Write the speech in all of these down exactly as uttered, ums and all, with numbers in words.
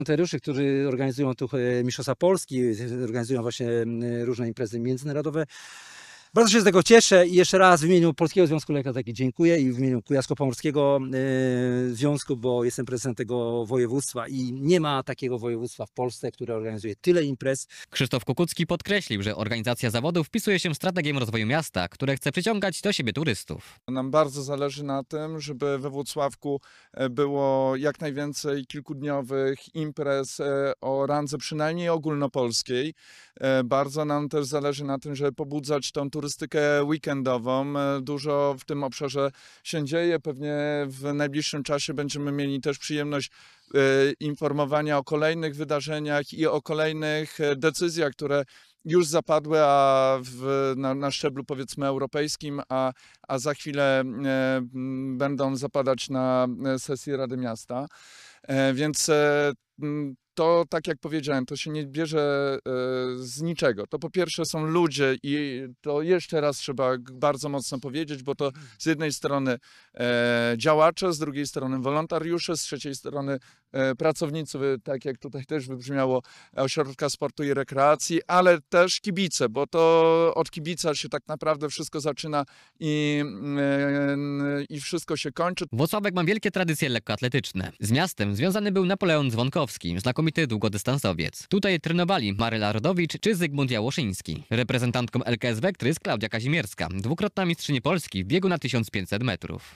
Wolontariuszy, którzy organizują tu e, Mistrzostwa Polski, organizują właśnie e, różne imprezy międzynarodowe. Bardzo się z tego cieszę i jeszcze raz w imieniu Polskiego Związku Lekarskich dziękuję i w imieniu Kujawsko-Pomorskiego e, Związku, bo jestem prezydentem tego województwa i nie ma takiego województwa w Polsce, które organizuje tyle imprez. Krzysztof Kukucki podkreślił, że organizacja zawodów wpisuje się w strategię rozwoju miasta, które chce przyciągać do siebie turystów. Nam bardzo zależy na tym, żeby we Włocławku było jak najwięcej kilkudniowych imprez o randze przynajmniej ogólnopolskiej. Bardzo nam też zależy na tym, żeby pobudzać tą turystykę weekendową. Dużo w tym obszarze się dzieje. Pewnie w najbliższym czasie będziemy mieli też przyjemność informowania o kolejnych wydarzeniach i o kolejnych decyzjach, które już zapadły a w, na, na szczeblu powiedzmy europejskim, a, a za chwilę e, będą zapadać na sesji Rady Miasta. E, więc e, to, tak jak powiedziałem, to się nie bierze e, z niczego. To po pierwsze są ludzie i to jeszcze raz trzeba bardzo mocno powiedzieć, bo to z jednej strony e, działacze, z drugiej strony wolontariusze, z trzeciej strony e, pracownicy, tak jak tutaj też wybrzmiało, Ośrodka Sportu i Rekreacji, ale też kibice, bo to od kibica się tak naprawdę wszystko zaczyna i, e, i wszystko się kończy. Włocławek ma wielkie tradycje lekkoatletyczne. Z miastem związany był Napoleon Dzwonkowski, znakomity długodystansowiec. Tutaj trenowali Maryla Rodowicz czy Zygmunt Jałoszyński. Reprezentantką L K S Wektry jest Klaudia Kazimierska, dwukrotna mistrzyni Polski w biegu na tysiąc pięćset metrów.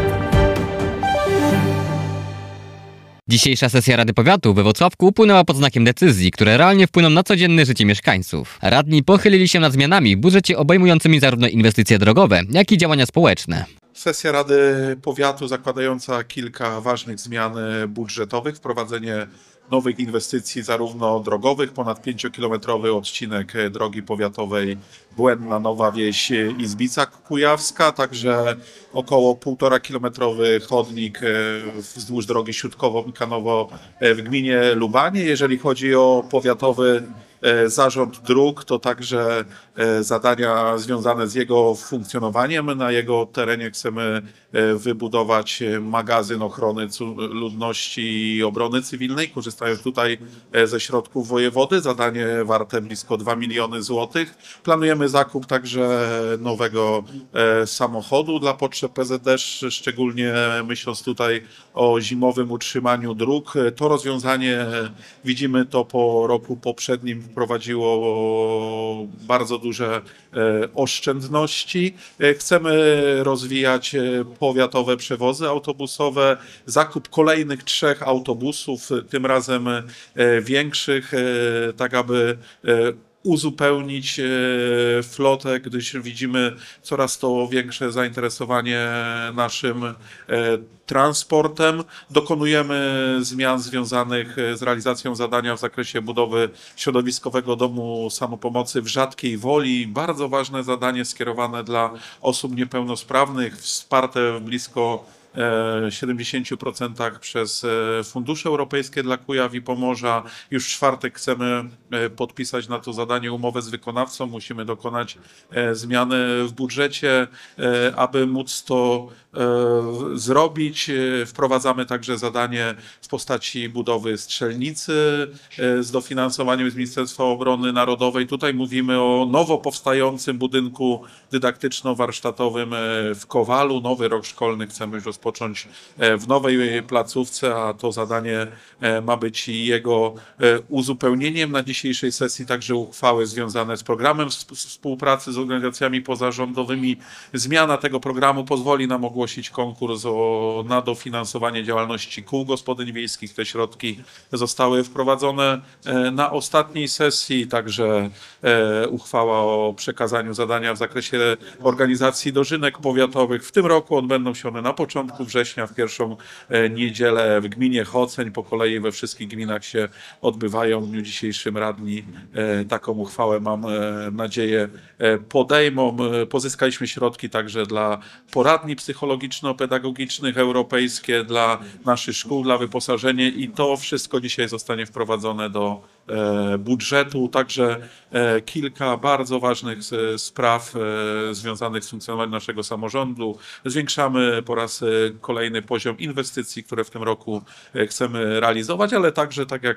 Dzisiejsza sesja Rady Powiatu we Włocławku upłynęła pod znakiem decyzji, które realnie wpłyną na codzienne życie mieszkańców. Radni pochylili się nad zmianami w budżecie obejmującymi zarówno inwestycje drogowe, jak i działania społeczne. Sesja Rady Powiatu zakładająca kilka ważnych zmian budżetowych, wprowadzenie nowych inwestycji zarówno drogowych, ponad pięciokilometrowy odcinek drogi powiatowej Błędna Nowa Wieś Izbica Kujawska, także około półtora kilometrowy chodnik wzdłuż drogi Siutkowo-Mikanowo w gminie Lubanie. Jeżeli chodzi o powiatowy zarząd dróg, to także zadania związane z jego funkcjonowaniem. Na jego terenie chcemy wybudować magazyn ochrony ludności i obrony cywilnej, korzystając tutaj ze środków wojewody. Zadanie warte blisko dwa miliony złotych. Planujemy zakup także nowego samochodu dla potrzeb P Z D, szczególnie myśląc tutaj o zimowym utrzymaniu dróg. To rozwiązanie, widzimy to po roku poprzednim, wprowadziło bardzo duże oszczędności. Chcemy rozwijać powiatowe przewozy autobusowe, zakup kolejnych trzech autobusów, tym razem większych, tak aby uzupełnić flotę, gdyż widzimy coraz to większe zainteresowanie naszym transportem. Dokonujemy zmian związanych z realizacją zadania w zakresie budowy środowiskowego domu samopomocy w Rzadkiej Woli. Bardzo ważne zadanie skierowane dla osób niepełnosprawnych, wsparte w blisko siedemdziesięciu procentach przez fundusze europejskie dla Kujaw i Pomorza. Już w czwartek chcemy podpisać na to zadanie umowę z wykonawcą. Musimy dokonać zmiany w budżecie, aby móc to zrobić. Wprowadzamy także zadanie w postaci budowy strzelnicy z dofinansowaniem z Ministerstwa Obrony Narodowej. Tutaj mówimy o nowo powstającym budynku dydaktyczno-warsztatowym w Kowalu. Nowy rok szkolny chcemy już rozpocząć w nowej placówce, a to zadanie ma być jego uzupełnieniem. Na dzisiejszej sesji także uchwały związane z programem współpracy z organizacjami pozarządowymi. Zmiana tego programu pozwoli nam ogłosić konkurs o, na dofinansowanie działalności kół gospodyń wiejskich. Te środki zostały wprowadzone na ostatniej sesji, także uchwała o przekazaniu zadania w zakresie organizacji dożynek powiatowych. W tym roku odbędą się one na początku września, w pierwszą niedzielę w gminie Choceń. Po kolei we wszystkich gminach się odbywają. W dniu dzisiejszym radni taką uchwałę, mam nadzieję, podejmą. Pozyskaliśmy środki także dla poradni psychologiczno-pedagogicznych europejskie, dla naszych szkół, dla wyposażenia i to wszystko dzisiaj zostanie wprowadzone do e, budżetu, także e, kilka bardzo ważnych s- spraw e, związanych z funkcjonowaniem naszego samorządu. Zwiększamy po raz e, kolejny poziom inwestycji, które w tym roku e, chcemy realizować, ale także, tak jak